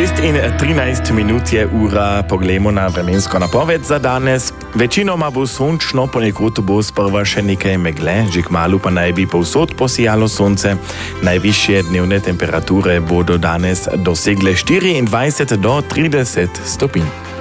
6:13 minut je ura, poglejmo na vremensko napoved za danes. Večinoma bo sončno, ponekod bo sprva še nekaj megle, že kmalu pa naj bi povsod posijalo sonce. Najvišje dnevne temperature bodo danes dosegle 24 do 30 stopinj.